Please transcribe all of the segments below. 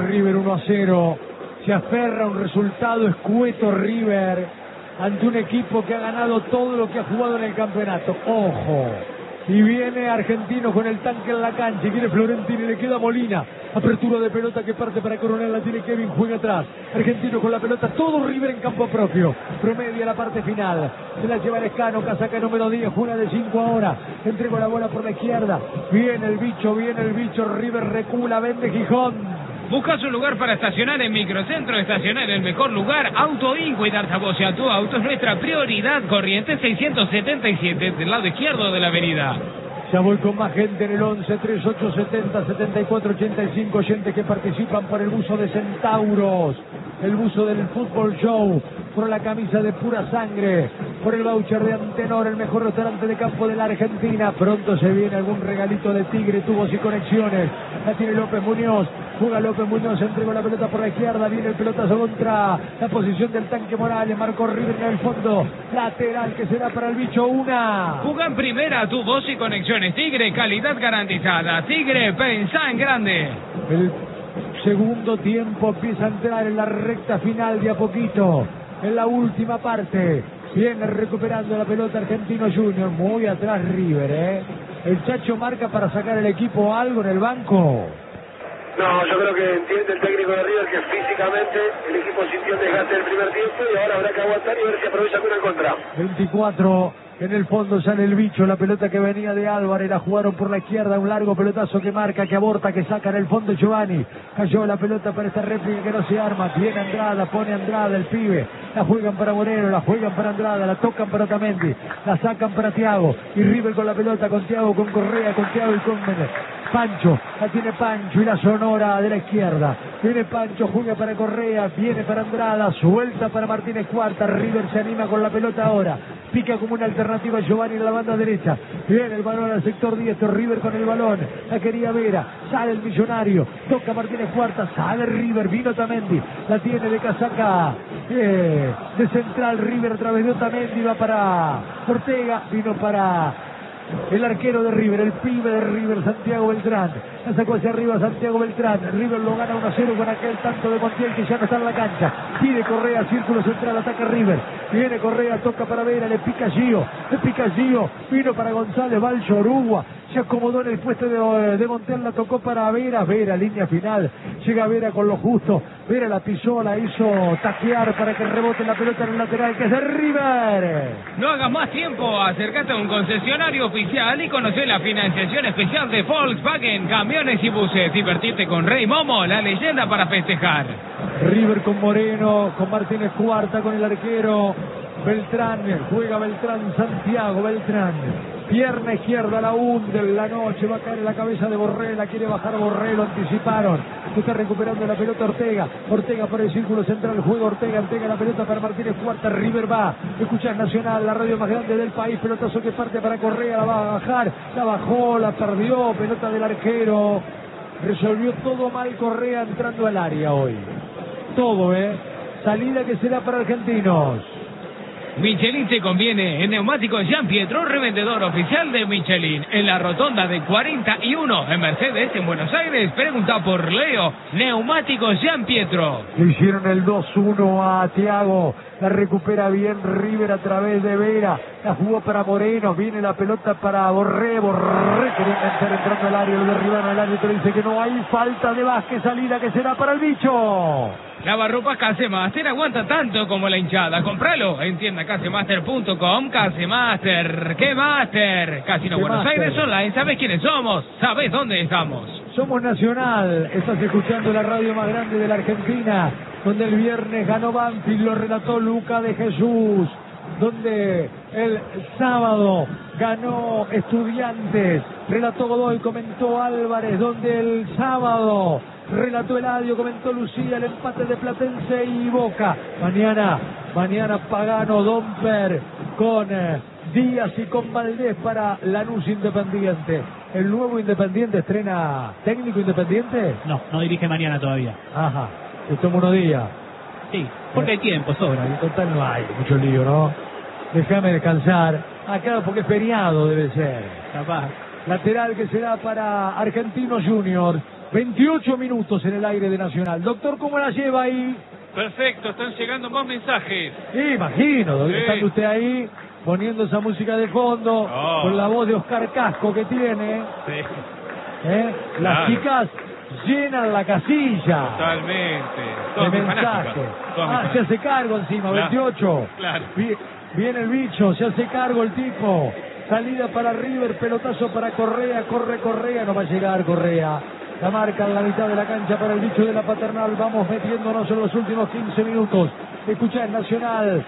River 1-0. Se aferra a un resultado escueto River ante un equipo que ha ganado todo lo que ha jugado en el campeonato. Ojo. Y viene Argentino con el tanque en la cancha. Y viene Florentino y le queda Molina. Apertura de pelota que parte para Coronel. La tiene Kevin, juega atrás. Argentino con la pelota. Todo River en campo propio. Promedia la parte final. Se la lleva Lescano. Casaca número 10. Juega de 5 ahora. Entregó la bola por la izquierda. Viene el bicho. River recula. Vende Gijón. Buscas un lugar para estacionar en Microcentro, estacionar en el mejor lugar. Autoin, cuidar voz a tu auto es nuestra prioridad. Corrientes 677, del lado izquierdo de la avenida. Ya voy con más gente en el 11 3870 7485. Oyentes que participan por el buzo de Centauros, el buzo del Fútbol Show, por la camisa de Pura Sangre, por el voucher de Antenor, el mejor restaurante de campo de la Argentina. Pronto se viene algún regalito de Tigre, tubos y conexiones. La tiene López Muñoz. Juega López Muñoz, entregó la pelota por la izquierda, viene el pelotazo contra la posición del tanque Morales, marcó River en el fondo, lateral que será para el bicho. Juega en primera, tu voz y conexiones Tigre, calidad garantizada. Tigre, pensá en grande. El segundo tiempo empieza a entrar en la recta final de a poquito, en la última parte. Viene recuperando la pelota Argentino Junior, muy atrás River, El Chacho marca para sacar el equipo algo en el banco. No, yo creo que entiende el técnico de River que físicamente el equipo sintió el desgaste del primer tiempo y ahora habrá que aguantar y ver si aprovecha alguna contra. 24, en el fondo sale el bicho, la pelota que venía de Álvarez, la jugaron por la izquierda, un largo pelotazo que marca, que aborta, que saca en el fondo Giovanni. Cayó la pelota para esta réplica que no se arma, viene Andrada, pone Andrada, el pibe, la juegan para Moreno, la juegan para Andrada, la tocan para Otamendi, la sacan para Thiago, y River con la pelota, con Thiago, con Correa, con Thiago y con Pancho, la tiene Pancho y la sonora de la izquierda. Viene Pancho, juega para Correa, viene para Andrada, suelta para Martínez Cuarta. River se anima con la pelota ahora. Pica como una alternativa Giovanni en la banda derecha. Viene el balón al sector diestro, River con el balón. La quería Vera, sale el Millonario, toca Martínez Cuarta, sale River, vino Otamendi, la tiene de casaca de central River a través de Otamendi, va para Ortega, vino para el arquero de River, el pibe de River, Santiago Beltrán. La sacó hacia arriba Santiago Beltrán. River lo gana 1-0 con aquel tanto de Montiel que ya no está en la cancha. Pide Correa, círculo central, ataca River. Viene Correa, toca para Vera, le pica Gio. Vino para González, va el Yorugua. Se acomodó en el puesto de Montiel, la tocó para Vera. Vera, línea final. Llega Vera con lo justo. Vera la pisó, la hizo taquear para que rebote la pelota en el lateral, que es de River. No hagas más tiempo, acércate a un concesionario oficial y conoce la financiación especial de Volkswagen, camiones y buses. Divertirte con Rey Momo, la leyenda para festejar. River con Moreno, con Martínez Cuarta, con el arquero Beltrán. Juega Beltrán, Santiago Beltrán. Pierna izquierda, la hunde en la noche, va a caer en la cabeza de Borré, la quiere bajar Borré, lo anticiparon. Está recuperando la pelota Ortega. Ortega por el círculo central, juega Ortega, entrega la pelota para Martínez Cuarta. River va, escuchar Nacional, la radio más grande del país. Pelotazo que parte para Correa, la va a bajar, la bajó, la perdió, pelota del arquero. Resolvió todo mal Correa entrando al área hoy. Todo, salida que será para Argentinos. Michelin te conviene. En Neumáticos Jean Pietro, revendedor oficial de Michelin. En la rotonda de 41, en Mercedes, en Buenos Aires. Pregunta por Leo. Neumáticos Jean Pietro. Le hicieron el 2-1 a Thiago. La recupera bien River a través de Vera. La jugó para Moreno. Viene la pelota para Borré. Quería enganchar entrando al área. Lo derribaron, el árbitro dice que no hay falta de Vázquez. Salida que será para el bicho. Lavarropas Casemaster aguanta tanto como la hinchada. Compralo en tienda casemaster.com. Casemaster, ¿qué Master? Casino Buenos Aires Online. ¿Sabes quiénes somos? ¿Sabes dónde estamos? Somos Nacional. Estás escuchando la radio más grande de la Argentina, donde el viernes ganó Banfield, lo relató Luca de Jesús. Donde el sábado ganó Estudiantes, relató Godoy, comentó Álvarez. Donde el sábado relató Eladio, comentó Lucía, el empate de Platense y Boca. Mañana Pagano, Domper con Díaz y con Valdés para Lanús Independiente. ¿El nuevo Independiente estrena técnico Independiente? No dirige mañana todavía. Ajá, se toma unos días. Sí, porque hay tiempo, sobra. En total no hay mucho lío, ¿no? Déjame descansar. Acá porque es feriado debe ser. Capaz. Lateral que será para Argentinos Juniors. 28 minutos en el aire de Nacional. Doctor, ¿cómo la lleva ahí? Perfecto, están llegando más mensajes. Imagino, doctor, Sí. está usted ahí poniendo esa música de fondo, con la voz de Oscar Casco que tiene. Sí. Las Claro. chicas llenan la casilla Totalmente. de Todas mis mensajes. fanáticas. Todas mis Se fanáticas. hace cargo encima, Claro. 28. Claro. Viene el bicho, se hace cargo el tipo. Salida para River, pelotazo para Correa, corre Correa, no va a llegar Correa. La marca en la mitad de la cancha para el bicho de la Paternal. Vamos metiéndonos en los últimos 15 minutos. Escuchá el Nacional,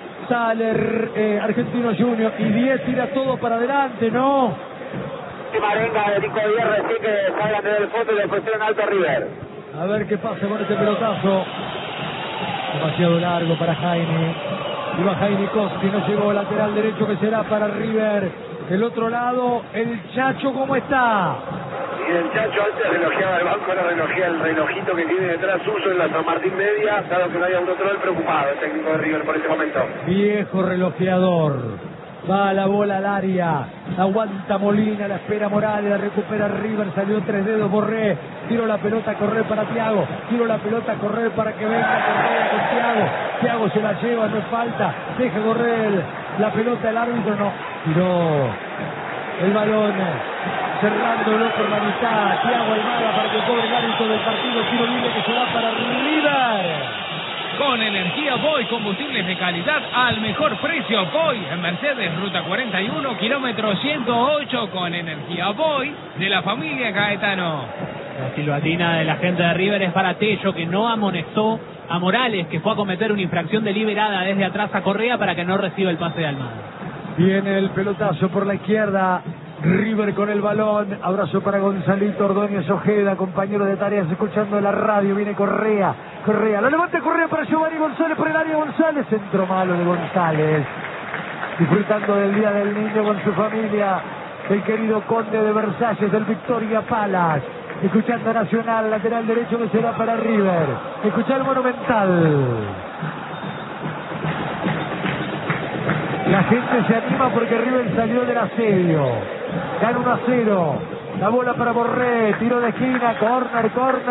sale Argentino Junior y 10 tira todo para adelante, ¿no? Marenga de Nico Díaz recién que salgan desde el fondo y le pusieron alto a River. A ver qué pasa con este pelotazo. Demasiado largo para Jaime. Iba Jaime Koski, no llegó, lateral derecho que será para River. El otro lado, el Chacho, ¿cómo está? Y el Chacho antes relojeaba el banco, ahora relojea el relojito que tiene detrás suyo en la San Martín Media, dado que no haya un otro preocupado, el técnico de River por ese momento. Viejo relojeador. Va la bola al área. Aguanta Molina, la espera Morales, la recupera River, salió 3 dedos, Borré. Tiro la pelota a correr para Thiago. Tiro la pelota a correr para que venga Correa con Thiago. Thiago se la lleva, no es falta. Deja correr la pelota el árbitro, no. Tiró el balón. Cerrándolo por la mitad. Thiago Almada para que cobre el árbitro del partido. Tiro libre que se va para River. Con energía Boy, combustibles de calidad al mejor precio. Boy en Mercedes, ruta 41, kilómetro 108, con energía Boy de la familia Gaetano. La silbatina de la gente de River es para Tello, que no amonestó a Morales, que fue a cometer una infracción deliberada desde atrás a Correa para que no reciba el pase de Almada. Viene el pelotazo por la izquierda. River con el balón. Abrazo para Gonzalito Ordóñez Ojeda, compañero de tareas, escuchando la radio. Viene Correa. Correa. La levanta Correa para Giovanni González por el área. González. Centro malo de González. Disfrutando del Día del Niño con su familia. El querido Conde de Versalles del Victoria Palace. Escuchando a Nacional, lateral derecho que será para River. Escuchar el Monumental. La gente se anima porque River salió del asedio. Gana 1-0. La bola para Borré. Tiro de esquina. Corner.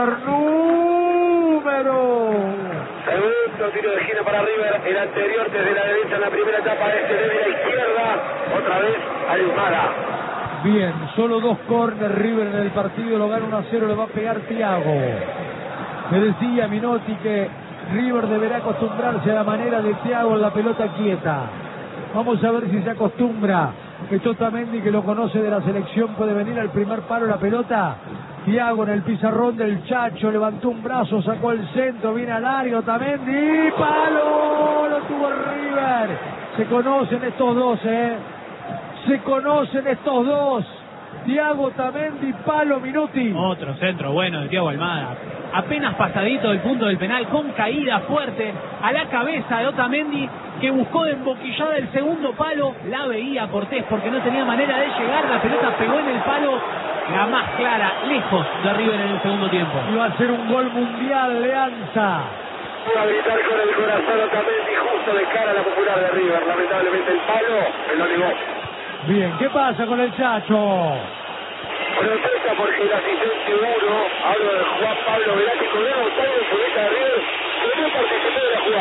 Número. Segundo tiro de esquina para River. El anterior desde la derecha en la primera etapa. Este desde la izquierda. Otra vez Almada. Bien, solo 2 corners River en el partido. Lo gana 1-0. Le va a pegar Thiago. Me decía Minotti que River deberá acostumbrarse a la manera de Thiago en la pelota quieta. Vamos a ver si se acostumbra. Que Otamendi, que lo conoce de la selección, puede venir al primer palo la pelota. Thiago en el pizarrón del Chacho, levantó un brazo, sacó el centro, viene al área, Otamendi, ¡palo! Lo tuvo River. Se conocen estos dos, Se conocen estos dos. Thiago, Otamendi, palo, Minuti. Otro centro bueno de Thiago Almada. Apenas pasadito del punto del penal, con caída fuerte a la cabeza de Otamendi, que buscó de emboquillada el segundo palo. La veía Cortés porque no tenía manera de llegar. La pelota pegó en el palo, la más clara, lejos de River en el segundo tiempo. Iba a ser un gol mundial, Leanza. Fue a gritar con el corazón Otamendi justo de cara a la popular de River. Lamentablemente el palo me lo negó. Bien, ¿qué pasa con el Chacho? Protesta porque el asistente 1, hablo de Juan Pablo Velázquez, con el González, futbolista de River, que no participó de la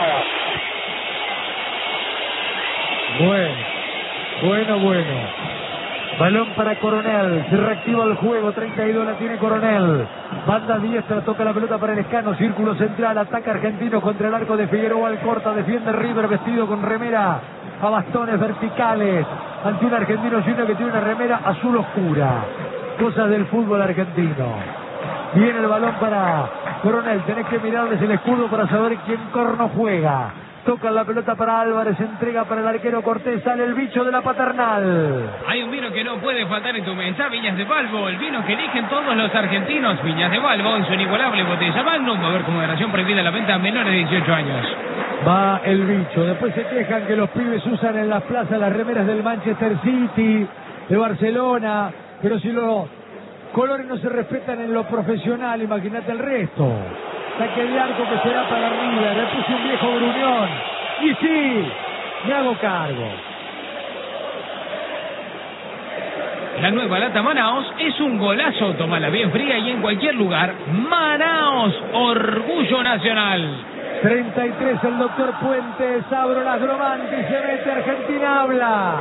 jugada. Bueno. Balón para Coronel, se reactiva el juego, 32 la tiene Coronel. Banda diestra, toca la pelota para el Escano, círculo central, ataca Argentino contra el arco de Figueroa Alcorta, defiende River vestido con remera a bastones verticales, ante un Argentino Junior que tiene una remera azul oscura. Cosas del fútbol argentino. Viene el balón para Coronel, tenés que mirarles el escudo para saber quién corno juega. Toca la pelota para Álvarez, entrega para el arquero Cortés, sale el bicho de la Paternal. Hay un vino que no puede faltar en tu mesa, Viñas de Balbo, el vino que eligen todos los argentinos. Viñas de Balbo, en su inigualable botella Magnum, a ver con moderación, prohibida la venta a menores de 18 años. Va el bicho, después se quejan que los pibes usan en las plazas las remeras del Manchester City, de Barcelona, pero si los colores no se respetan en lo profesional, imagínate el resto. Saque de arco que será para River, le puse un viejo gruñón. Y sí, me hago cargo. La nueva lata Manaos es un golazo. Tómala bien fría y en cualquier lugar. Manaos, orgullo nacional. 33 el doctor Puentes, abro las Gromante y se mete Argentina, habla.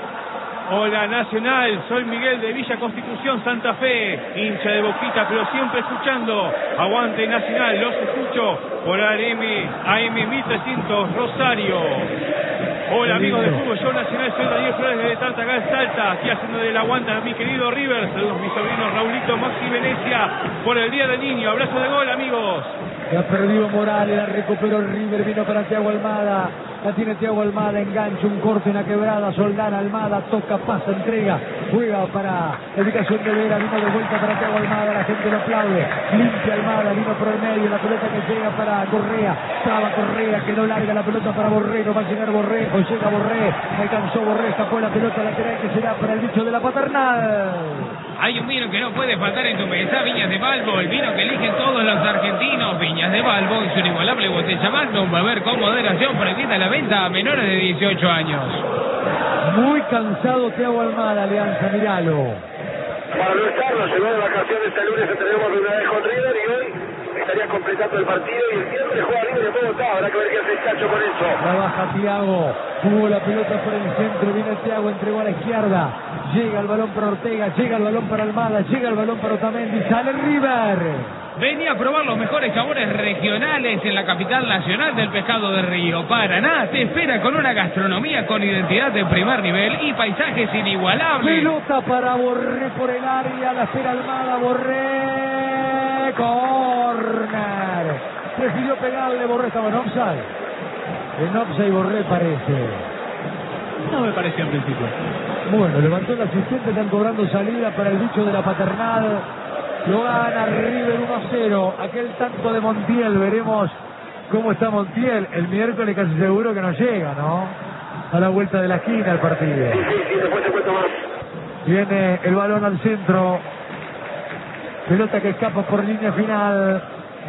Hola Nacional, soy Miguel de Villa Constitución, Santa Fe, hincha de Boquita, pero siempre escuchando. Aguante Nacional, los escucho por AM 1300 Rosario. Hola amigos de fútbol, yo Nacional soy Daniel Flores desde Talta, acá en Salta, aquí haciendo del aguante a mi querido River. Saludos mis sobrinos Raulito, Maxi Venecia, por el Día del Niño. Abrazo de gol amigos. La perdió Morales, la recuperó River, vino para Thiago Almada. La tiene Thiago Almada, engancha, un corte, una quebrada, Soldán, Almada, toca, pasa, entrega, juega para la ubicación de Vera, vino de vuelta para Thiago Almada, la gente lo aplaude, limpia Almada, vino por el medio, la pelota que llega para Correa, traba Correa, que no larga la pelota para Borrero, va a llegar Borrego, llega Borré, alcanzó Borré, escapó la pelota lateral que será para el bicho de la Paternal. Hay un vino que no puede faltar en tu mesa, Viñas de Balbo, el vino que eligen todos los argentinos. Viñas de Balbo es una inigualable botella Magnum, beber con moderación, prohibida la venta a menores de 18 años. Muy cansado Thiago Almada, Alianza, miralo. Para no estarlo, llegó de vacaciones el lunes, entrenamos de una vez con River y hoy estaría completando el partido y el viernes juega River de Bogotá. Habrá que ver qué hace el Chacho con eso. Trabaja Thiago, jugó la pelota por el centro, viene Thiago, entregó a la izquierda, llega el balón para Ortega, llega el balón para Almada, llega el balón para Otamendi, sale River. Venía a probar los mejores sabores regionales en la capital nacional del pescado de Río. Paraná te espera con una gastronomía con identidad de primer nivel y paisajes inigualables. Pelota para Borré por el área, la espera Almada, Borré, corner. Prefirió pegarle, Borré estaba en offside. En offside Borré parece. No me pareció en principio. Bueno, levantó el asistente, están cobrando salida para el bicho de la Paternal. Lo gana River 1-0. Aquel tanto de Montiel, veremos cómo está Montiel. El miércoles casi seguro que no llega, ¿no? A la vuelta de la esquina el partido. Sí, después te cuento más. Viene el balón al centro. Pelota que escapa por línea final.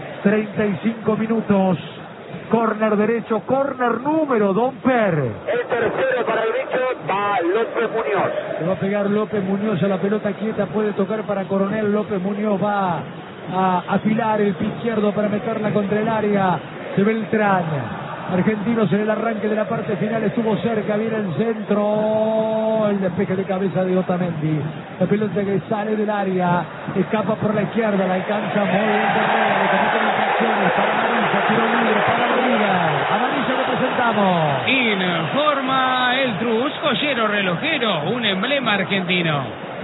35 minutos. Córner derecho, córner número, Domper. El tercero para el bicho va López Muñoz. Le va a pegar López Muñoz a la pelota quieta, puede tocar para Coronel. López Muñoz va a afilar el pie izquierdo para meterla contra el área de Beltrán. Argentinos en el arranque de la parte final, estuvo cerca, viene el centro, el despeje de cabeza de Otamendi. La pelota que sale del área, escapa por la izquierda, la alcanza muy bien Correa, le cometen infracciones para Amarilla, tiro libre para River. Amarilla le presentamos. Informa el Trus, joyero relojero, un emblema argentino.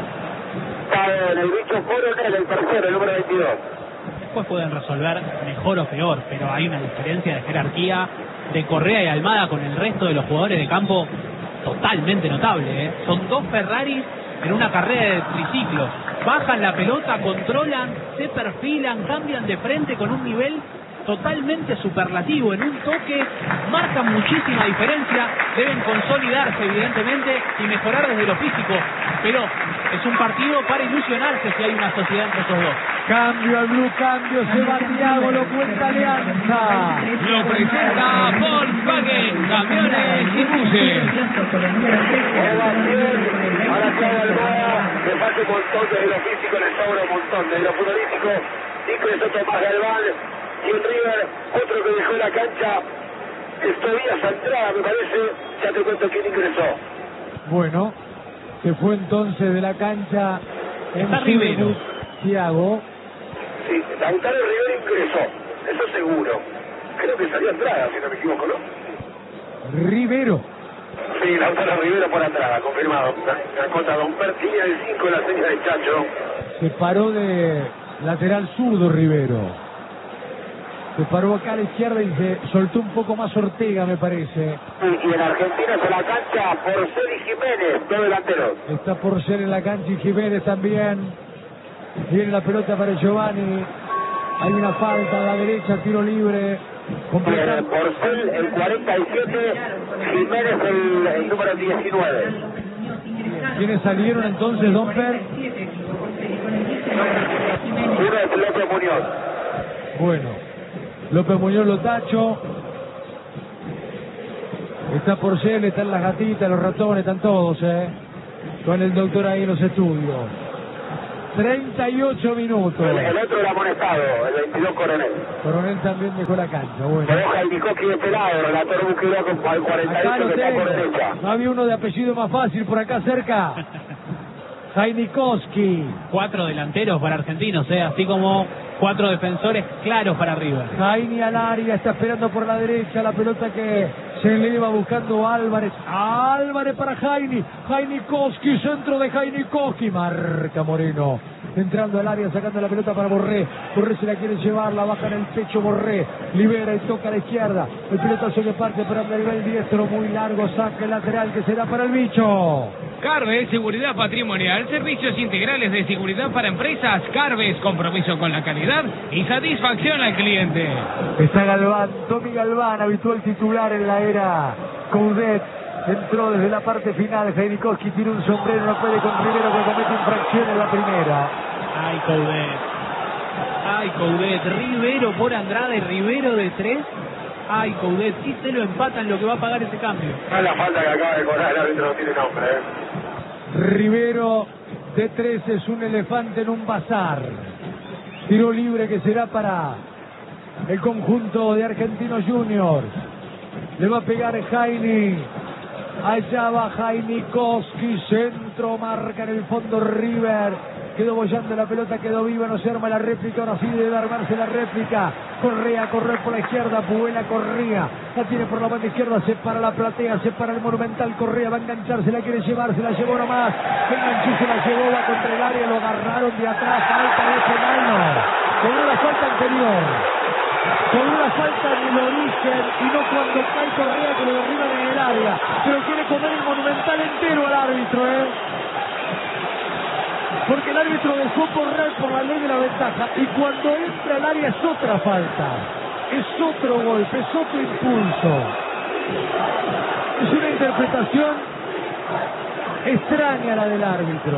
Está en el bicho Coronel, el tercero, el número 22. Después pueden resolver mejor o peor, pero hay una diferencia de jerarquía de Correa y Almada con el resto de los jugadores de campo totalmente notable, ¿eh? Son dos Ferraris en una carrera de triciclos. Bajan la pelota, controlan, se perfilan, cambian de frente con un nivel totalmente superlativo. En un toque marcan muchísima diferencia. Deben consolidarse evidentemente y mejorar desde lo físico, pero es un partido para ilusionarse si hay una sociedad entre esos dos. Cambio al blue, cambio, se va Thiago, lo cuenta Alianza. Lo presenta Volkswagen, camiones y buses. Ahora Thiago Almada, le falta un montón desde lo físico, le sobra un montón desde lo futbolístico. Ingresó Tomás Galván y el River, otro que dejó la cancha. Tobías Andrada, me parece. Ya te cuento quién ingresó. Bueno, se fue entonces de la cancha en Está Rivero. Thiago. Sí, Lautaro Rivero ingresó, eso seguro. Creo que salió Andrada, si no me equivoco, ¿no? Rivero. Sí, Lautaro Rivero por Andrada, confirmado. La cota Domper, línea del 5 en la seña de Chacho. Se paró de lateral zurdo Rivero. Se paró acá a la izquierda y se soltó un poco más Ortega, me parece. Y en Argentina se la cancha por Celi Jiménez, dos delanteros. Está por ser en la cancha y Jiménez también. Viene la pelota para Giovanni. Hay una falta a la derecha, tiro libre. Porcel el 47, Jiménez el número 19. ¿Quiénes salieron entonces, Domper? Uno es López Muñoz. Bueno, López Muñoz lo tacho. Está Porcel, están las gatitas, los ratones, están todos, con el doctor ahí en los estudios. 38 minutos. El otro era amonestado, el 22 Coronel. Coronel también dejó la cancha. Bueno. Lo deja el Nikoski de pelado, relator Buqueró con el 48 Acá lo que está tengo. por derecha. No había uno de apellido más fácil por acá cerca. Jainikowski. 4 delanteros para Argentinos, así como 4 defensores claros para River. Jaini al área, está esperando por la derecha la pelota que se eleva buscando Álvarez. Álvarez para Jaini. Jainikowski, centro de Jainikowski. Marca Moreno. Entrando al área, sacando la pelota para Borré. Borré se la quiere llevar, la baja en el pecho Borré. Libera y toca a la izquierda. El pelotazo que parte para el nivel diestro. Muy largo, saca el lateral que será para el bicho. Carves, seguridad patrimonial, servicios integrales de seguridad para empresas. Carves, compromiso con la calidad y satisfacción al cliente. Está Galván, Tommy Galván, habitual titular en la era Coudet. Entró desde la parte final, Jainikowski tiene un sombrero, no puede con Rivero que comete infracción en la primera. Ay, Coudet. Ay, Coudet. Rivero por Andrade, Rivero de 3. Ay, Coudet, si se lo empatan lo que va a pagar ese cambio. No es la falta que acaba de cobrar el árbitro, no tiene nombre. Rivero de 3 es un elefante en un bazar. Tiro libre que será para el conjunto de Argentinos Juniors. Le va a pegar Jaini. Allá va Jainikowski, centro, marca en el fondo River. Quedó bollando la pelota, quedó viva, no se arma la réplica, ahora sí debe armarse la réplica. Correa, correr por la izquierda, Puela Correa. La tiene por la banda izquierda, se para la platea, se para el Monumental, Correa va a engancharse, la quiere llevar, se la llevó nomás. Enganchó, se la llevó, va contra el área, lo agarraron de atrás, falta de penal. Con la falta anterior. Con una falta en el origen y no cuando cae Correa que lo derriban en el área. Pero quiere comer el Monumental entero al árbitro, porque el árbitro dejó correr por la ley de la ventaja y cuando entra al área es otra falta, es otro golpe, es otro impulso. Es una interpretación extraña la del árbitro.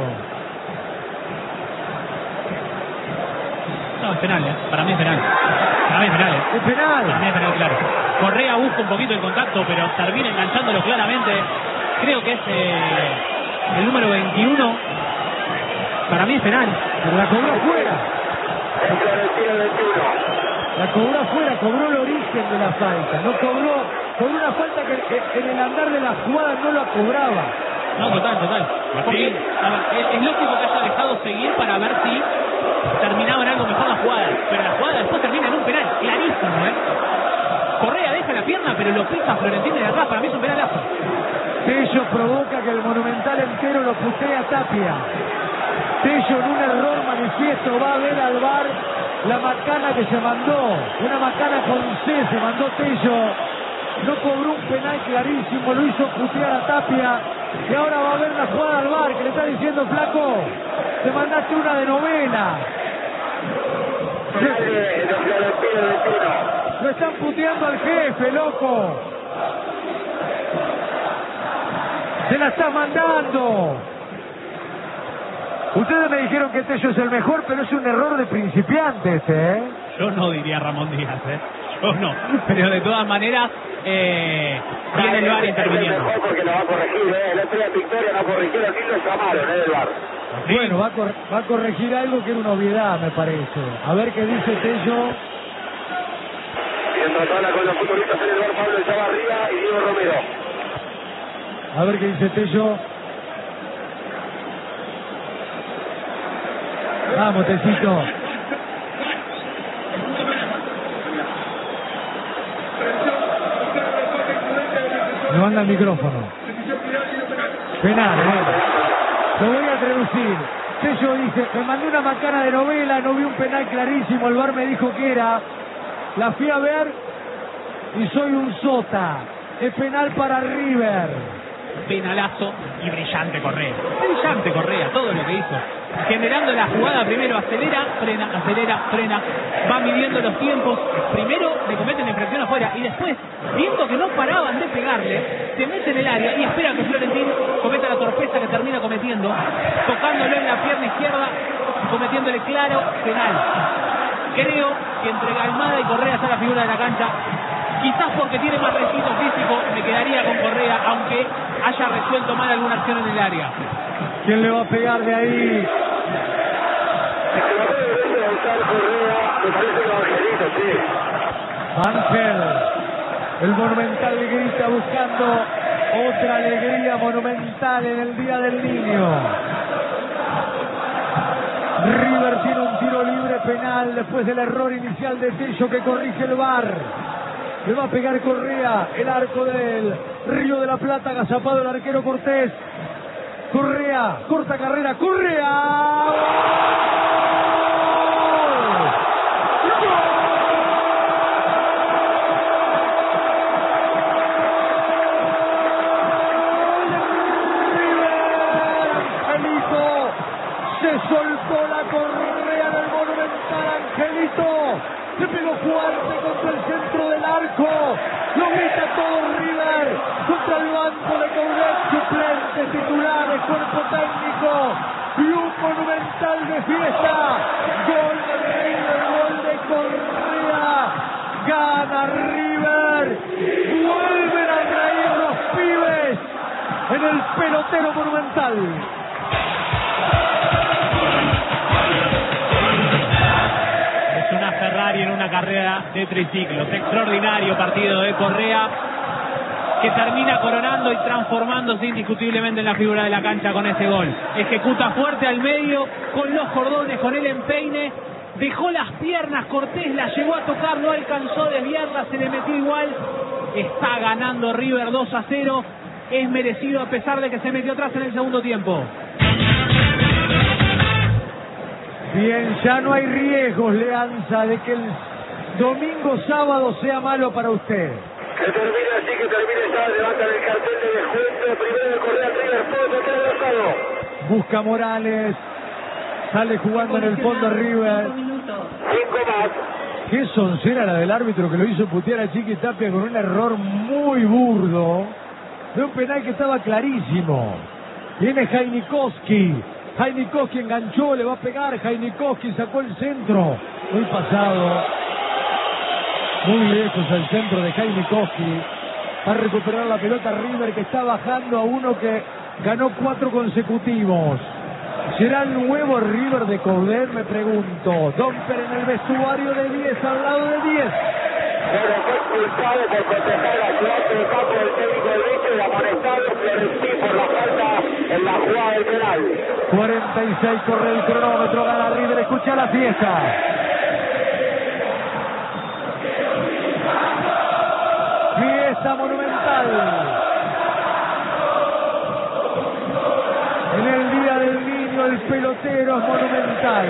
No, es penal, para mí es penal. Para mí es penal. Es penal. Para mí es penal, claro. Correa busca un poquito el contacto, pero termina enganchándolo claramente. Creo que es el número 21. Para mí es penal. Pero la cobró afuera. Dentro del tiro 21. La cobró afuera, cobró el origen de la falta. No cobró una falta que en el andar de la jugada no la cobraba. No, total. Porque, a ver, es lógico que haya dejado seguir para ver si terminaba en algo mejor la jugada. Pero la jugada después termina en un penal, clarísimo, Correa deja la pierna, pero lo pisa Florentino de atrás. Para mí es un penalazo. Tello provoca que el Monumental entero lo putea a Tapia. Tello en un error manifiesto va a ver al VAR la macana que se mandó. Una macana con C se mandó Tello. No cobró un penal clarísimo, lo hizo putear a Tapia. Y ahora va a ver la jugada al VAR que le está diciendo, flaco, te mandaste una de novela. Penal de Florentino 21. Lo están puteando al jefe, loco. Se la está mandando. Ustedes me dijeron que Tello es el mejor, pero es un error de principiantes, Yo no diría Ramón Díaz, Yo no. Pero de todas maneras, viene el VAR interviniendo. Es mejor porque lo va a corregir, El otro día en Victoria no corrigieron ni lo llamaron, del VAR. Sí. Bueno, va a corregir algo que era una obviedad, me parece. A ver qué dice Tello. Mientras habla con los futbolistas en el VAR, Pablo Chavarría y Diego Romero. A ver qué dice Tello. Vamos, Tecito. Me manda el micrófono. Penal, Lo voy a traducir. Tello dice, me mandé una macana de novela, no vi un penal clarísimo, el VAR me dijo que era. La fui a ver y soy un sota. Es penal para River. Penalazo y brillante Correa, todo lo que hizo. Generando la jugada, primero acelera, frena, va midiendo los tiempos. Primero le cometen la infracción afuera y después, viendo que no paraban de pegarle, se mete en el área y espera que Florentino cometa la torpeza que termina cometiendo, tocándolo en la pierna izquierda, cometiéndole claro penal. Creo que entre Almada y Correa está la figura de la cancha. Quizás porque tiene más registro físico, me quedaría con Correa, aunque haya resuelto mal alguna acción en el área. ¿Quién le va a pegar de ahí? Me parece que Angelito, sí. Ángel, el Monumental grita buscando otra alegría monumental en el Día del Niño. River tiene un tiro libre penal después del error inicial de Tello que corrige el VAR. Le va a pegar Correa, el arco del Río de la Plata, agazapado el arquero Cortés. Correa, corta carrera, Correa. Soltó la correa del Monumental, Angelito. Se pegó fuerte contra el centro del arco. Lo grita todo River. Contra el banco de Coudet, suplentes, titulares, cuerpo técnico. Y un Monumental de fiesta. Gol de River, gol de Correa. Gana River. Vuelven a reír los pibes en el pelotero Monumental. Una Ferrari en una carrera de triciclos. Extraordinario partido de Correa, que termina coronando y transformándose indiscutiblemente en la figura de la cancha con ese gol. Ejecuta fuerte al medio, con los cordones, con el empeine, dejó las piernas, Cortés la llegó a tocar, no alcanzó a desviarla, se le metió igual. Está ganando River 2-0, es merecido a pesar de que se metió atrás en el segundo tiempo. Bien, ya no hay riesgos, Leanza, de que el domingo sábado sea malo para usted. Que termine así, que termine ya, levantan el cartel de descuento, primero de Correa River, todo total lanzado. Busca Morales, sale jugando en el fondo River. 5 más. Qué soncera la del árbitro que lo hizo putear a Chiqui Tapia con un error muy burdo. De un penal que estaba clarísimo. Viene Jainikowski. Jainikowski enganchó, le va a pegar. Jainikowski sacó el centro. Muy pasado. Muy lejos al centro de Jainikowski. Va a recuperar la pelota River, que está bajando a uno que ganó 4 consecutivos. ¿Será el nuevo River de Coudet? Me pregunto. Domper en el vestuario de 10, al lado de 10. Bueno, fue expulsado por contestar la ciudad del campo del técnico del bicho y amonestado Florentín por la falta en la jugada del penal. 46 corre el cronómetro, gana River, escucha la fiesta. Fiesta monumental. En el Día del Niño el pelotero es monumental.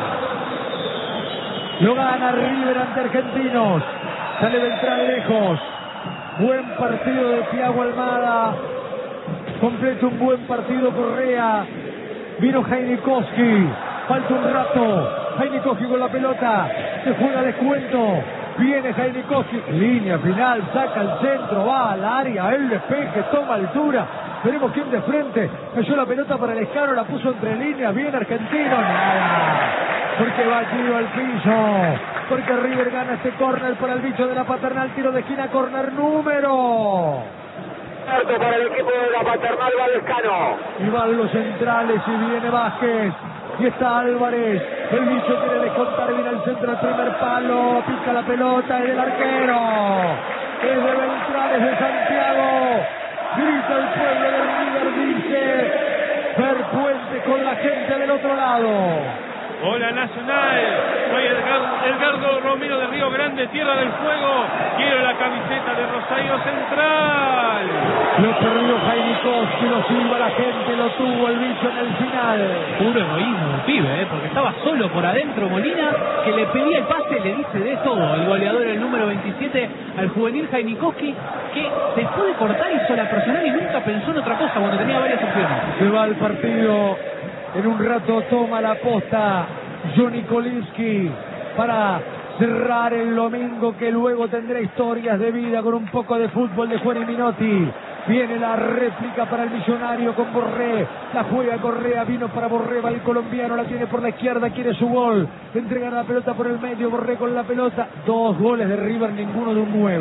Lo gana River ante Argentinos. Sale Beltrán lejos. Buen partido de Thiago Almada. Completa un buen partido Correa. Vino Jainikowski. Falta un rato. Jainikowski con la pelota. Se juega descuento. Viene Jainikowski. Línea final. Saca el centro. Va al área. El despeje. Toma altura. Veremos quién de frente. Cayó la pelota para el Escano. La puso entre líneas. Viene Argentino. Nada. Porque va tiro al piso. Porque River gana este córner para el bicho de la Paternal. Tiro de esquina. Córner número. Para el equipo de la Paternal va Lescano. Y van los centrales y viene Vázquez. Y está Álvarez. El bicho quiere descontar. Viene al centro del primer palo. Pica la pelota. Es del arquero. Es de Beltrán. Es de Santiago. Grita el pueblo de River. Dice Fer Puente con la gente del otro lado. Hola Nacional, soy Edgardo Romero de Río Grande, Tierra del Fuego. Quiero la camiseta de Rosario Central. Lo perdió Jainikowski, lo silba la gente, lo tuvo el bicho en el final. Puro egoísmo el pibe, porque estaba solo por adentro Molina, que le pedía el pase, le dice de todo. El goleador, el número 27, al juvenil Jainikowski, que después de cortar hizo la personal y nunca pensó en otra cosa cuando tenía varias opciones. Se va el partido. En un rato toma la posta Johnny Kolinski para cerrar el domingo, que luego tendrá historias de vida con un poco de fútbol de Juan y Minotti. Viene la réplica para el millonario con Borré. La juega Correa, vino para Borré, va el colombiano, la tiene por la izquierda, quiere su gol. Entrega la pelota por el medio, Borré con la pelota. 2 goles de River, ninguno de un 9.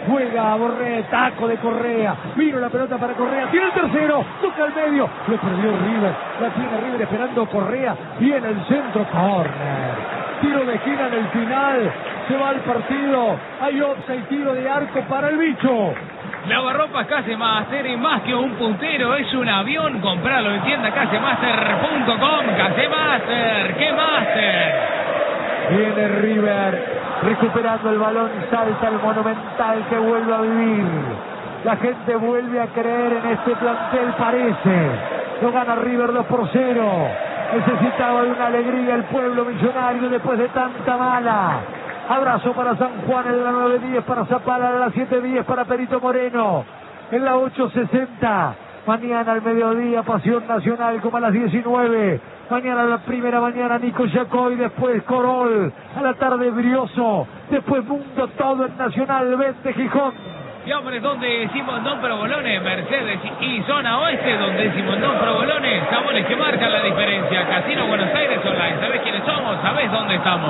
juega a Borré, taco de Correa, vino la pelota para Correa, tiene el tercero, toca al medio, lo perdió River, la tiene River esperando Correa, viene el centro, córner, tiro de esquina en el final, se va al partido, hay offside, tiro de arco para el bicho. Lavarropas Casemaster y más que un puntero, es un avión. Compralo en tienda casemaster.com. Casemaster, ¡qué master! Viene River, recuperando el balón, salta el Monumental que vuelve a vivir. La gente vuelve a creer en este plantel, parece. Lo gana River 2-0. Necesitaba de una alegría el pueblo millonario después de tanta mala. Abrazo para San Juan en la 9:10, para Zapala en la 7:10, para Perito Moreno en la 8:60. Mañana al mediodía, Pasión Nacional como a las 19. Mañana a la primera mañana, Nico Yacoy, después Corol. A la tarde, Brioso. Después Mundo Todo en Nacional, Vente Gijón. Y hombres, donde Simondón Provolone, Mercedes y zona oeste, donde Simondón Provolone, sabores que marcan la diferencia. Casino Buenos Aires Online, ¿sabés quiénes somos? ¿Sabés dónde estamos?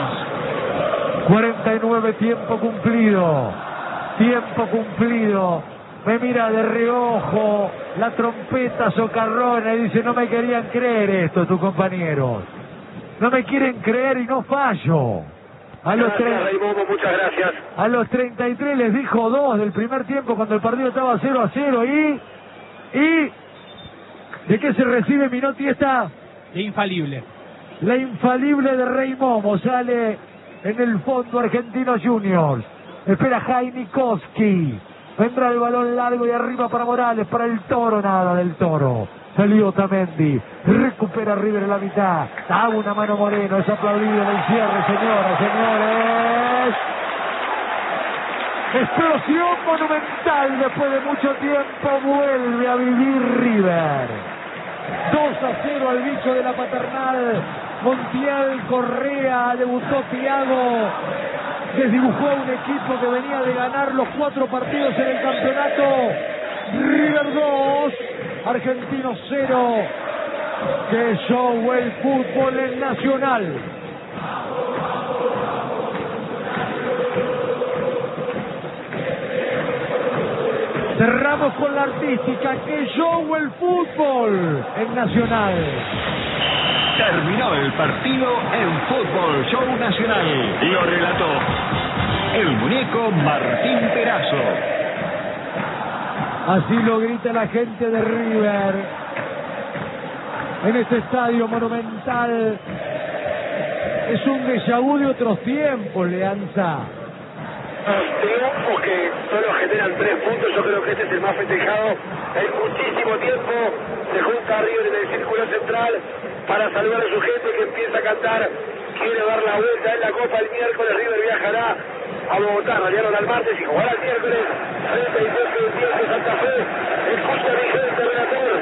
49, tiempo cumplido. Tiempo cumplido. Me mira de reojo la trompeta socarrona y dice: no me querían creer esto tus compañeros. No me quieren creer y no fallo. Muchas gracias. A los 33 les dijo 2 del primer tiempo cuando el partido estaba 0-0 y ¿de qué se recibe Minotti esta? De infalible. La infalible de Rey Momo sale en el fondo Argentinos Juniors. Espera Jainikowski. Vendrá el balón largo y arriba para Morales, para el Toro, nada del Toro. Salió Otamendi, recupera River en la mitad, da una mano Moreno, es aplaudido en el cierre, señoras, señores. Explosión monumental, después de mucho tiempo vuelve a vivir River. 2-0 al bicho de la Paternal. Montiel, Correa, debutó Thiago, desdibujó un equipo que venía de ganar los 4 partidos en el campeonato. River 2, Argentinos 0. Que show el fútbol en Nacional. Cerramos con la artística. Que show el fútbol en Nacional. Terminó el partido en Fútbol Show Nacional. Lo relató el muñeco Martín Perazo. Así lo grita la gente de River en este estadio monumental. Es un déjà vu de otros tiempos, Leanza. Triunfos que solo generan 3 puntos. Yo creo que este es el más festejado en muchísimo tiempo. Se junta River en el círculo central para saludar a su gente que empieza a cantar. Quiere dar la vuelta en la Copa el miércoles. River viajará a Bogotá, mañana al martes y jugará el miércoles frente al Independiente de Santa Fe. Escucha a mi gente, relator.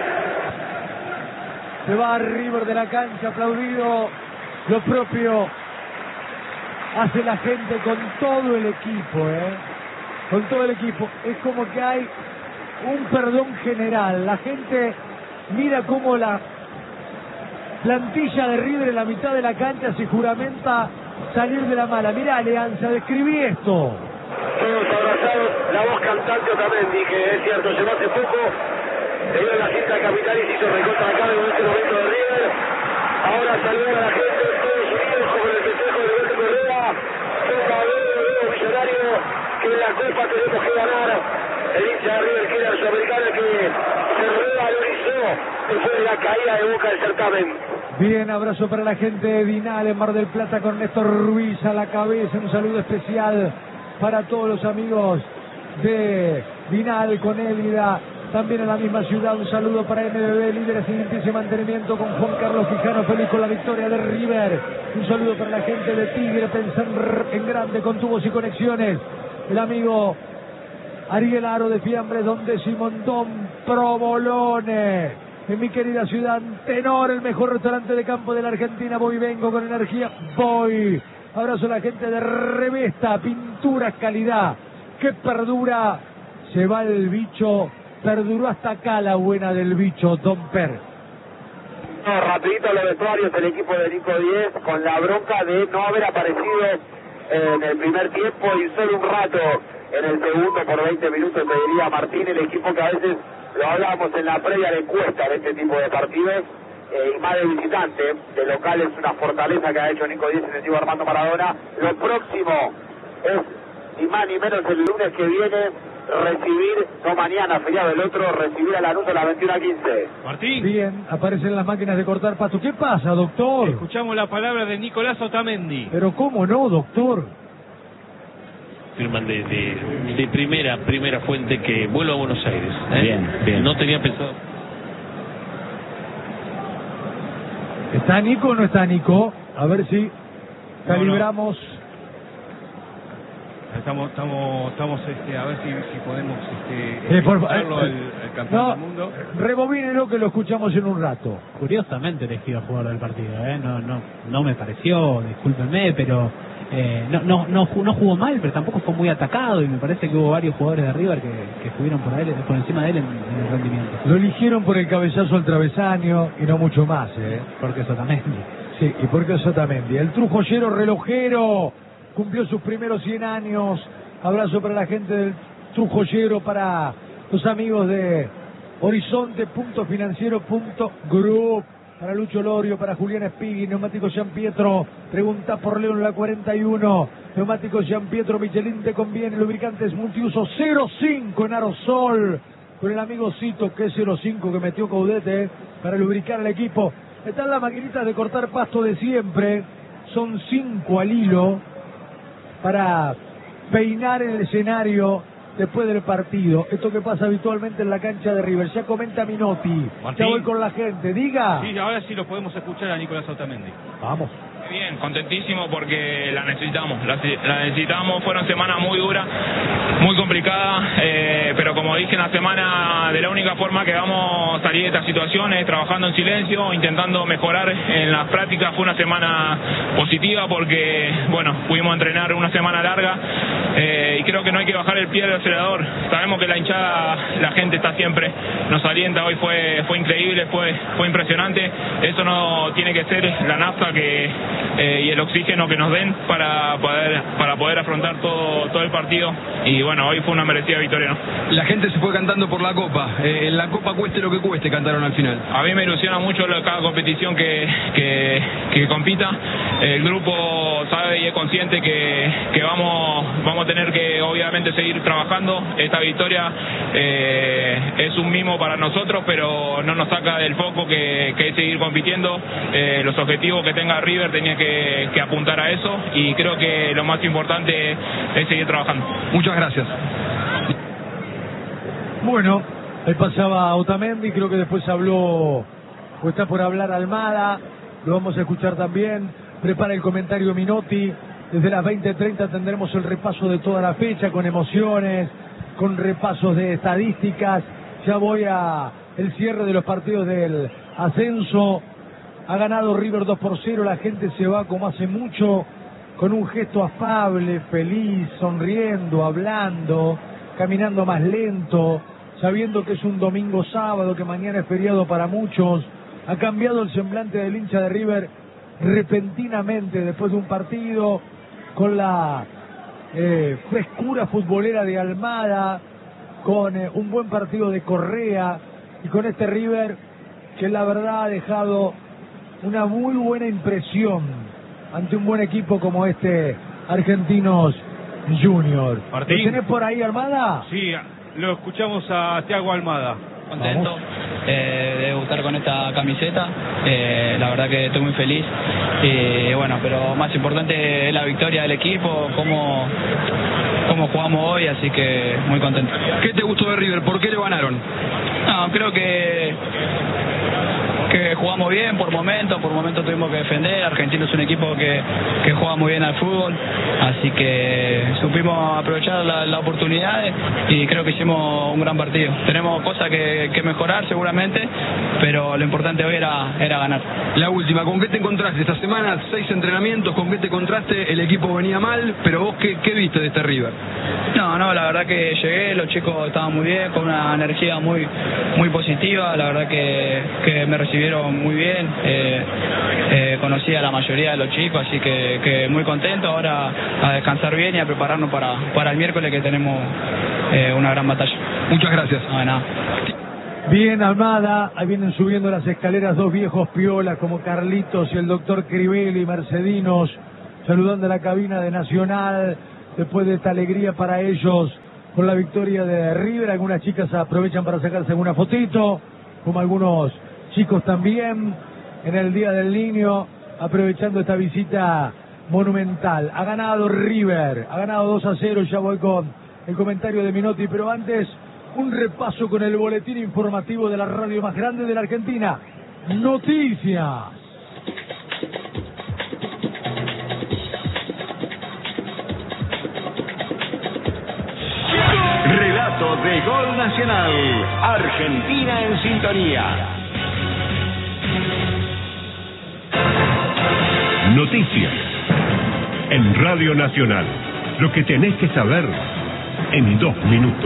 Se va River de la cancha, aplaudido. Lo propio hace la gente con todo el equipo, con todo el equipo. Es como que hay un perdón general. La gente mira cómo la plantilla de River en la mitad de la cancha se juramenta salir de la mala. Mirá, Alianza, describí esto. Todos abrazados, la voz cantante Otamendi, que es cierto, llegó hace poco, llegó en la cinta capital y se hizo recontra acá en este momento de River. Ahora saludar a la gente, todos unidos con el festejo de Roberto Correa. Toca a ver, millonario, que en la Copa tenemos que ganar. El hincha de River, que era el sudamericano, que se revalorizó después de la caída de Boca del certamen. Bien, abrazo para la gente de Dinal en Mar del Plata con Néstor Ruiz a la cabeza. Un saludo especial para todos los amigos de Dinal con Élida. También en la misma ciudad un saludo para MBB, líderes en limpieza y mantenimiento, con Juan Carlos Quijano, feliz con la victoria de River. Un saludo para la gente de Tigre, pensar en grande con tubos y conexiones. El amigo Ariel Aro de Fiambres, donde Simondón Provolone. En mi querida ciudad, Tenor, el mejor restaurante de campo de la Argentina. Voy, vengo con energía, voy. Abrazo a la gente de Revesta, pinturas calidad, que perdura. Se va el bicho, perduró hasta acá la buena del bicho, Don Per. No, rapidito los vestuarios del equipo de Nico 10 con la bronca de no haber aparecido en el primer tiempo y solo un rato en el segundo por 20 minutos, te diría Martín, el equipo que a veces lo hablamos en la previa, le cuesta en este tipo de partidos, y más de visitante. De local es una fortaleza que ha hecho Nico Díez en el Diego Armando Maradona. Lo próximo es, ni más ni menos, el lunes que viene, recibir, no mañana, feriado el otro, recibir a Lanús a las 21:15. Martín. Bien, aparecen las máquinas de cortar pasto. ¿Qué pasa, doctor? Escuchamos la palabra de Nicolás Otamendi. Pero cómo no, doctor. Firman de primera fuente que vuelvo a Buenos Aires. Bien. No tenía pensado. ¿Está Nico o no está Nico? A ver si calibramos. Estamos a ver si podemos Por escucharlo el campeón del mundo. Rebobínelo que lo escuchamos en un rato. Curiosamente elegido jugador del partido, no me pareció, discúlpenme, pero no jugó mal, pero tampoco fue muy atacado, y me parece que hubo varios jugadores de River que estuvieron por encima de él en el rendimiento. Lo eligieron por el cabezazo al travesaño y no mucho más, Porque eso también. Sí, y porque eso también. El trujollero relojero cumplió sus primeros 100 años. Abrazo para la gente del trujollero, para los amigos de Horizonte.financiero.group, para Lucho Lorio, para Julián Espigui, Neumáticos Gian Pietro, pregunta por León la 41, Neumáticos Gian Pietro, Michelin te conviene, lubricantes multiuso 05 en aerosol, con el amigo Cito, que es 05 que metió caudete para lubricar al equipo. Están las maquinitas de cortar pasto de siempre, son 5 al hilo para peinar el escenario después del partido. Esto que pasa habitualmente en la cancha de River. Ya comenta Minotti. Martín. Ya voy con la gente. Diga. Sí, ahora sí lo podemos escuchar a Nicolás Otamendi. Vamos. Bien, contentísimo porque la necesitamos. La necesitamos. Fueron semanas muy duras, muy complicadas, pero como dije en la semana, de la única forma que vamos a salir de estas situaciones, trabajando en silencio, intentando mejorar en las prácticas. Fue una semana positiva porque, bueno, pudimos entrenar una semana larga, y creo que no hay que bajar el pie del acelerador. Sabemos que la hinchada, la gente está siempre, nos alienta. Hoy fue increíble, fue impresionante. Eso no tiene que ser la nafta y el oxígeno que nos den para poder afrontar todo el partido. Y bueno, hoy fue una merecida victoria, ¿no? La gente se fue cantando por la Copa. En la Copa, cueste lo que cueste, cantaron al final. A mí me ilusiona mucho cada competición que compita. El grupo sabe y es consciente que vamos a tener que obviamente seguir trabajando. Esta victoria es un mimo para nosotros, pero no nos saca del foco que es seguir compitiendo. Los objetivos que tenga River tenía que apuntar a eso, y creo que lo más importante es seguir trabajando. Muchas gracias. Bueno, ahí pasaba Otamendi, creo que después habló, o está por hablar Almada, lo vamos a escuchar también. Prepara el comentario Minotti. Desde las 20:30 tendremos el repaso de toda la fecha, con emociones, con repasos de estadísticas. Ya voy a el cierre de los partidos del ascenso. Ha ganado River 2-0, la gente se va como hace mucho, con un gesto afable, feliz, sonriendo, hablando, caminando más lento, sabiendo que es un domingo sábado, que mañana es feriado para muchos. Ha cambiado el semblante del hincha de River repentinamente después de un partido, con la frescura futbolera de Almada, con un buen partido de Correa, y con este River que la verdad ha dejado una muy buena impresión ante un buen equipo como este Argentinos Junior. Martín. ¿Lo tenés por ahí, Almada? Sí, lo escuchamos a Thiago Almada. Contento de debutar con esta camiseta, la verdad que estoy muy feliz, y bueno, pero más importante es la victoria del equipo, cómo jugamos hoy, así que muy contento. ¿Qué te gustó de River? ¿Por qué le ganaron? No, creo que jugamos bien por momentos tuvimos que defender. Argentino es un equipo que juega muy bien al fútbol, así que supimos aprovechar la oportunidad, y creo que hicimos un gran partido. Tenemos cosas que mejorar seguramente, pero lo importante hoy era ganar. La última, ¿con qué te encontraste esta semana? 6 entrenamientos, ¿con qué te encontraste? El equipo venía mal, pero vos, ¿qué viste de este River? No, la verdad que llegué, los chicos estaban muy bien, con una energía muy positiva. La verdad que me recibieron recibieron muy bien, conocí a la mayoría de los chicos, así que muy contento. Ahora a descansar bien y a prepararnos para el miércoles, que tenemos una gran batalla. Muchas gracias. No, de nada. Bien, Almada, ahí vienen subiendo las escaleras dos viejos piolas como Carlitos y el doctor Crivelli, Mercedinos, saludando a la cabina de Nacional después de esta alegría para ellos con la victoria de River. Algunas chicas aprovechan para sacarse alguna fotito, como algunos chicos también en el Día del Niño, aprovechando esta visita monumental. Ha ganado River, ha ganado 2-0, ya voy con el comentario de Minotti, pero antes un repaso con el boletín informativo de la radio más grande de la Argentina. Noticias. Relato de Gol Nacional. Argentina en sintonía. Noticias. En Radio Nacional. Lo que tenés que saber en 2 minutos.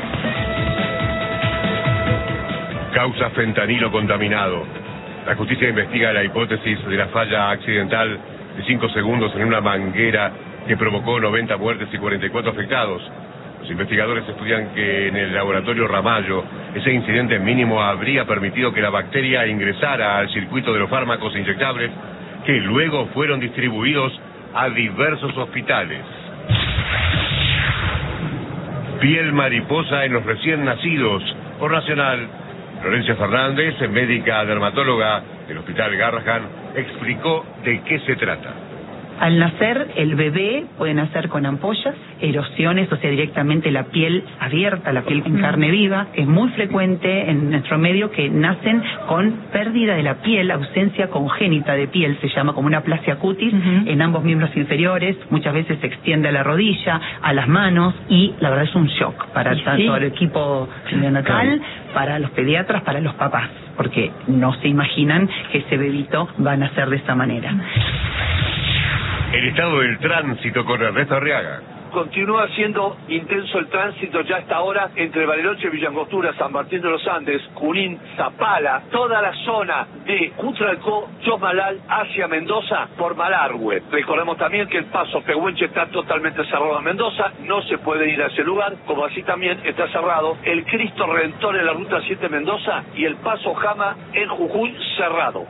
Causa fentanilo contaminado. La justicia investiga la hipótesis de la falla accidental de 5 segundos en una manguera que provocó 90 muertes y 44 afectados. Los investigadores estudian que en el laboratorio Ramallo ese incidente mínimo habría permitido que la bacteria ingresara al circuito de los fármacos inyectables que luego fueron distribuidos a diversos hospitales. Piel mariposa en los recién nacidos. Por Nacional, Florencia Fernández, médica dermatóloga del Hospital Garrahan, explicó de qué se trata. Al nacer, el bebé puede nacer con ampollas, erosiones, o sea, directamente la piel abierta, la piel en carne viva. Es muy frecuente en nuestro medio que nacen con pérdida de la piel, ausencia congénita de piel, se llama como una aplasia cutis en ambos miembros inferiores. Muchas veces se extiende a la rodilla, a las manos, y la verdad es un shock para tanto el equipo neonatal, para los pediatras, para los papás, porque no se imaginan que ese bebito va a nacer de esa manera. El estado del tránsito con Ernesto Arriaga. Continúa siendo intenso el tránsito ya hasta ahora entre Bariloche, Villangostura, San Martín de los Andes, Junín, Zapala, toda la zona de Cutralcó, Chosmalal hacia Mendoza por Malargüe. Recordemos también que el paso Pehuenche está totalmente cerrado a Mendoza, no se puede ir a ese lugar, como así también está cerrado el Cristo Redentor en la Ruta 7 Mendoza y el paso Jama en Jujuy cerrado.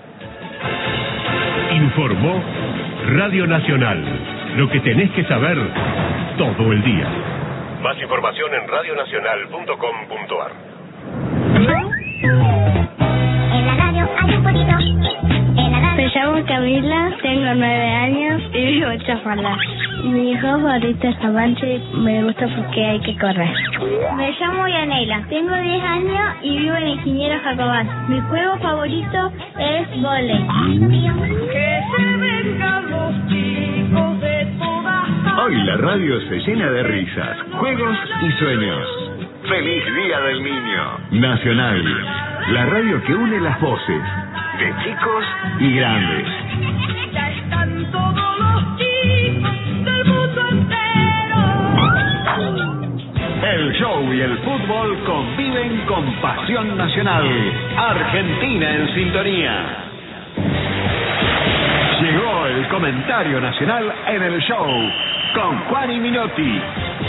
Informó Radio Nacional. Lo que tenés que saber todo el día. Más información en radionacional.com.ar. En la radio hay un poquito. Me llamo Camila, tengo 9 años y vivo en Chafalá. Mi hijo favorito es Samanche, me gusta porque hay que correr. Me llamo Yanela, tengo 10 años y vivo en Ingeniero Jacobán. Mi juego favorito es vóley. Que se vengan los chicos de todas partes. Hoy la radio se llena de risas, juegos y sueños. ¡Feliz Día del Niño! Nacional, la radio que une las voces de chicos y grandes. Ya están todos los chicos del mundo entero. El show y el fútbol conviven con pasión nacional. Argentina en sintonía. Llegó el comentario nacional en el show con Juan y Minotti.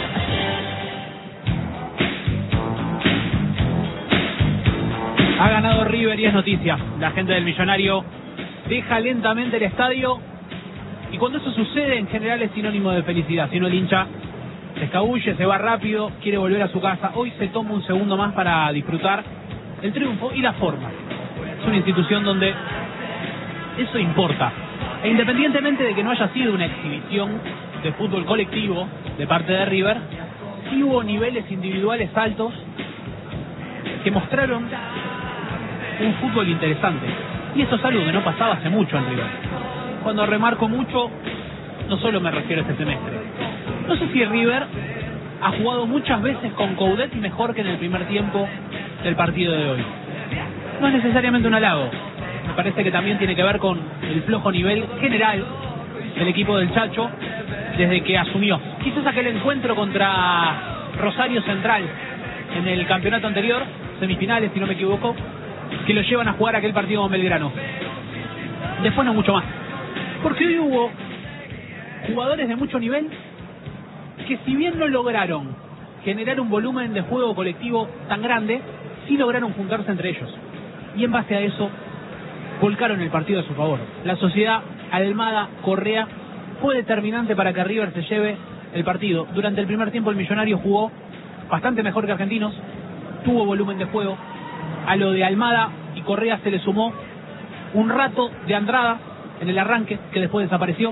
Ha ganado River y es noticia. La gente del Millonario deja lentamente el estadio y cuando eso sucede en general es sinónimo de felicidad. Si no, el hincha se escabulle, se va rápido, quiere volver a su casa. Hoy se toma un segundo más para disfrutar el triunfo y la forma. Es una institución donde eso importa. E independientemente de que no haya sido una exhibición de fútbol colectivo de parte de River, sí hubo niveles individuales altos que mostraron un fútbol interesante. Y eso es algo que no pasaba hace mucho en River. Cuando remarco mucho, no solo me refiero a este semestre. No sé si River ha jugado muchas veces con Coudet mejor que en el primer tiempo del partido de hoy. No es necesariamente un halago. Me parece que también tiene que ver con el flojo nivel general del equipo del Chacho desde que asumió. Quizás aquel encuentro contra Rosario Central en el campeonato anterior, semifinales si no me equivoco, que lo llevan a jugar aquel partido con Belgrano. Después no mucho más. Porque hoy hubo jugadores de mucho nivel que, si bien no lograron generar un volumen de juego colectivo tan grande, sí lograron juntarse entre ellos. Y en base a eso, volcaron el partido a su favor. La sociedad Almada Correa fue determinante para que River se lleve el partido. Durante el primer tiempo el Millonario jugó bastante mejor que Argentinos, tuvo volumen de juego. A lo de Almada y Correa se le sumó un rato de Andrada en el arranque, que después desapareció,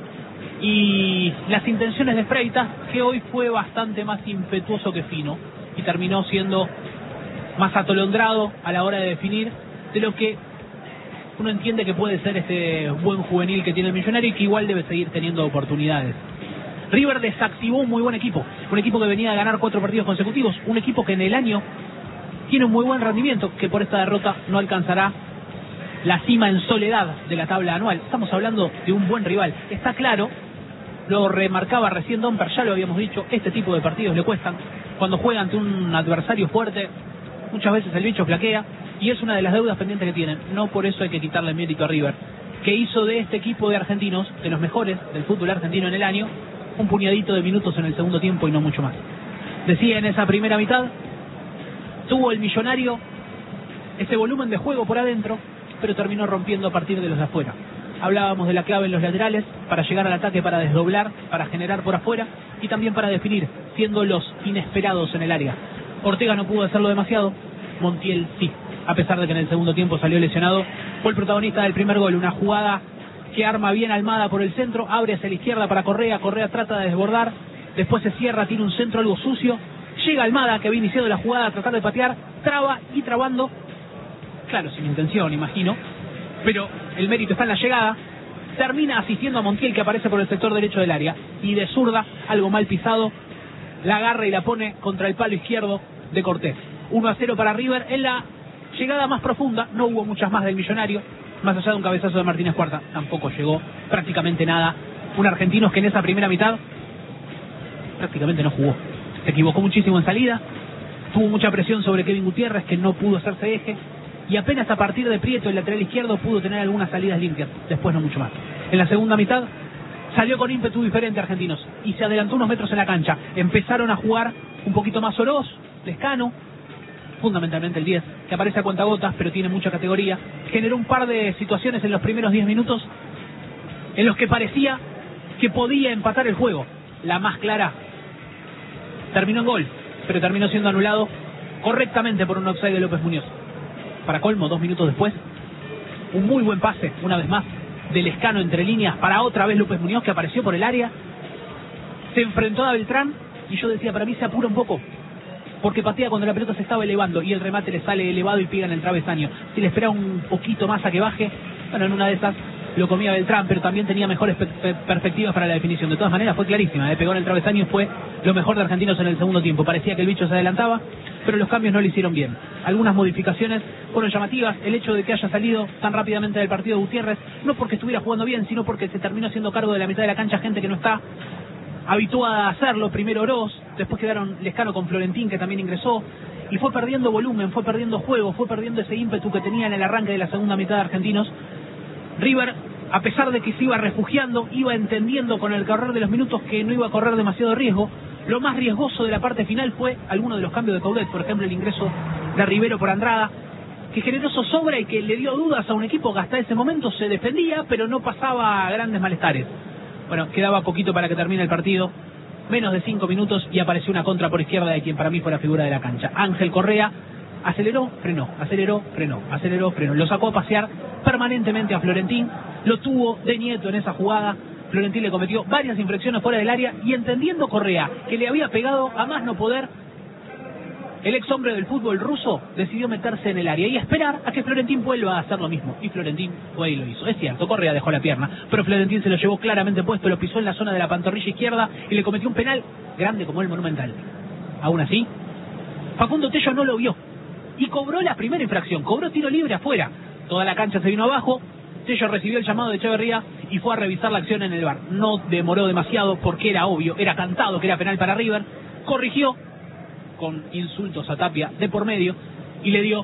y las intenciones de Freitas, que hoy fue bastante más impetuoso que fino y terminó siendo más atolondrado a la hora de definir de lo que uno entiende que puede ser este buen juvenil que tiene el Millonario y que igual debe seguir teniendo oportunidades. River desactivó un muy buen equipo, un equipo que venía a ganar 4 partidos consecutivos, un equipo que en el año tiene un muy buen rendimiento, que por esta derrota no alcanzará la cima en soledad de la tabla anual. Estamos hablando de un buen rival. Está claro, lo remarcaba recién Domper, ya lo habíamos dicho, este tipo de partidos le cuestan. Cuando juega ante un adversario fuerte, muchas veces el bicho flaquea, y es una de las deudas pendientes que tienen. No por eso hay que quitarle mérito a River, que hizo de este equipo de argentinos, de los mejores del fútbol argentino en el año, un puñadito de minutos en el segundo tiempo y no mucho más. Decía, en esa primera mitad tuvo el Millonario ese volumen de juego por adentro, pero terminó rompiendo a partir de los de afuera. Hablábamos de la clave en los laterales, para llegar al ataque, para desdoblar, para generar por afuera y también para definir, siendo los inesperados en el área. Ortega no pudo hacerlo demasiado, Montiel sí, a pesar de que en el segundo tiempo salió lesionado. Fue el protagonista del primer gol, una jugada que arma bien Almada por el centro, abre hacia la izquierda para Correa, Correa trata de desbordar, después se cierra, tiene un centro algo sucio, llega Almada, que había iniciado la jugada a tratar de patear, traba y trabando, claro, sin intención, imagino, pero el mérito está en la llegada, termina asistiendo a Montiel, que aparece por el sector derecho del área, y de zurda, algo mal pisado, la agarra y la pone contra el palo izquierdo de Cortés. 1-0 para River. En la llegada más profunda no hubo muchas más del Millonario, más allá de un cabezazo de Martínez Cuarta, tampoco llegó prácticamente nada. Un Argentinos que en esa primera mitad prácticamente no jugó, se equivocó muchísimo en salida, tuvo mucha presión sobre Kevin Gutiérrez, que no pudo hacerse eje, y apenas a partir de Prieto, el lateral izquierdo, pudo tener algunas salidas limpias, después no mucho más. En la segunda mitad salió con ímpetu diferente Argentinos y se adelantó unos metros en la cancha. Empezaron a jugar un poquito más Oroz, Lescano, fundamentalmente el 10, que aparece a cuentagotas pero tiene mucha categoría. Generó un par de situaciones en los primeros 10 minutos en los que parecía que podía empatar el juego. La más clara terminó en gol, pero terminó siendo anulado correctamente por un offside de López Muñoz. Para colmo, 2 minutos después, un muy buen pase, una vez más, de Lescano entre líneas para otra vez López Muñoz, que apareció por el área, se enfrentó a Beltrán, y yo decía, para mí se apura un poco, porque patea cuando la pelota se estaba elevando y el remate le sale elevado y pega en el travesaño. Si le espera un poquito más a que baje, bueno, en una de esas lo comía Beltrán, pero también tenía mejores perspectivas para la definición. De todas maneras fue clarísima, pegó en el travesaño y fue lo mejor de Argentinos en el segundo tiempo. Parecía que el bicho se adelantaba, pero los cambios no le hicieron bien. Algunas modificaciones fueron llamativas. El hecho de que haya salido tan rápidamente del partido Gutiérrez, no porque estuviera jugando bien, sino porque se terminó haciendo cargo de la mitad de la cancha gente que no está habituada a hacerlo. Primero Oroz, después quedaron Lescano con Florentín, que también ingresó, y fue perdiendo volumen, fue perdiendo juego, fue perdiendo ese ímpetu que tenía en el arranque de la segunda mitad de Argentinos. River, a pesar de que se iba refugiando, iba entendiendo con el correr de los minutos que no iba a correr demasiado riesgo. Lo más riesgoso de la parte final fue alguno de los cambios de Coudet, por ejemplo el ingreso de Rivero por Andrada, que generó zozobra y que le dio dudas a un equipo que hasta ese momento se defendía, pero no pasaba grandes malestares. Bueno, quedaba poquito para que termine el partido, menos de 5 minutos, y apareció una contra por izquierda de quien para mí fue la figura de la cancha. Ángel Correa aceleró, frenó, aceleró, frenó, aceleró, frenó. Lo sacó a pasear permanentemente a Florentín, lo tuvo de nieto en esa jugada. Florentín le cometió varias infracciones fuera del área y, entendiendo Correa que le había pegado a más no poder, el ex hombre del fútbol ruso decidió meterse en el área y esperar a que Florentín vuelva a hacer lo mismo. Y Florentín fue y lo hizo. Es cierto, Correa dejó la pierna, pero Florentín se lo llevó claramente puesto, lo pisó en la zona de la pantorrilla izquierda y le cometió un penal grande como el Monumental. Aún así, Facundo Tello no lo vio y cobró la primera infracción, cobró tiro libre afuera. Toda la cancha se vino abajo, Tello recibió el llamado de Echeverría y fue a revisar la acción en el VAR. No demoró demasiado porque era obvio, era cantado que era penal para River. Corrigió con insultos a Tapia de por medio y le dio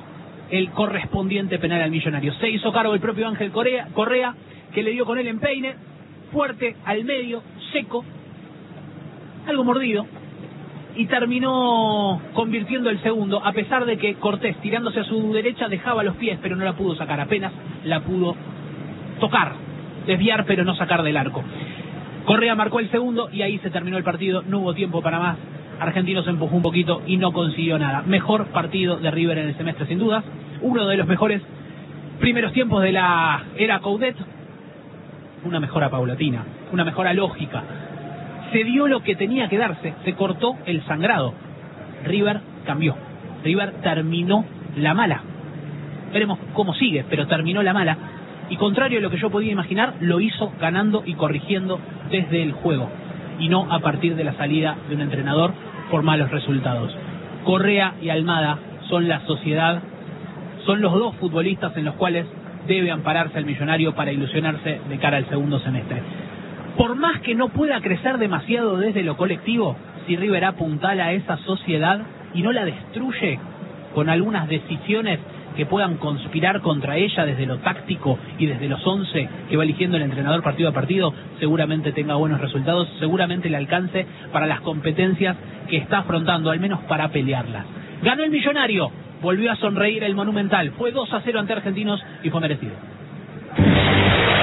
el correspondiente penal al Millonario. Se hizo cargo el propio Ángel Correa, que le dio con él empeine, fuerte, al medio, seco, algo mordido, y terminó convirtiendo el segundo, a pesar de que Cortés, tirándose a su derecha, dejaba los pies, pero no la pudo sacar, apenas la pudo tocar, desviar, pero no sacar del arco. Correa marcó el segundo y ahí se terminó el partido, no hubo tiempo para más. Argentinos se empujó un poquito y no consiguió nada. Mejor partido de River en el semestre, sin dudas. Uno de los mejores primeros tiempos de la era Coudet. Una mejora paulatina, una mejora lógica. Se dio lo que tenía que darse, se cortó el sangrado. River cambió. River terminó la mala. Veremos cómo sigue, pero terminó la mala. Y contrario a lo que yo podía imaginar, lo hizo ganando y corrigiendo desde el juego. Y no a partir de la salida de un entrenador por malos resultados. Correa y Almada son la sociedad, son los dos futbolistas en los cuales debe ampararse el Millonario para ilusionarse de cara al segundo semestre. Por más que no pueda crecer demasiado desde lo colectivo, si River apuntala a esa sociedad y no la destruye con algunas decisiones que puedan conspirar contra ella desde lo táctico y desde los 11 que va eligiendo el entrenador partido a partido, seguramente tenga buenos resultados, seguramente le alcance para las competencias que está afrontando, al menos para pelearlas. Ganó el Millonario, volvió a sonreír el Monumental, fue 2-0 ante Argentinos y fue merecido.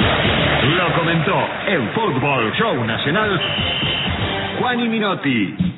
Lo comentó en Fútbol Show Nacional Juan Minotti.